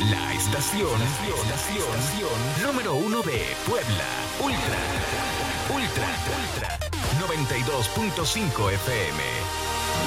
La estación número 1 de Puebla. Ultra 92.5 FM.